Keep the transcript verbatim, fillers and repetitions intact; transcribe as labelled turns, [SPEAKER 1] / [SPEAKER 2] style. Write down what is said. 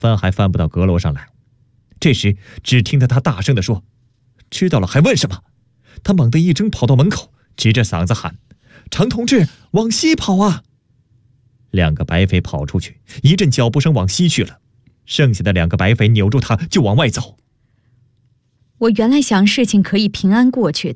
[SPEAKER 1] 翻还翻不到阁楼上来。这时只听得他大声地说：“知道了还问什么？”他猛地一挣跑到门口，直着嗓子喊：“常同志，往西跑啊！”两个白匪跑出去，一阵脚步声往西去了。剩下的两个白匪扭住他就往外走。
[SPEAKER 2] 我原来想事情可以平安过去的。